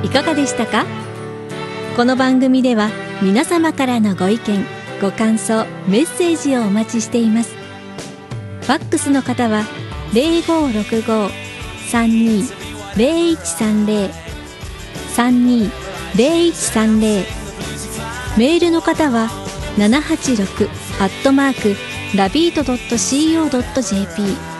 いかがでしたか？この番組では皆様からのご意見ご感想メッセージをお待ちしています。ファックスの方は 0565-320130 320130、メールの方は786@labeat.co.jp